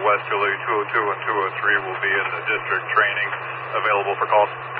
West Duluth 202 and 203 will be in the district training, available for calls.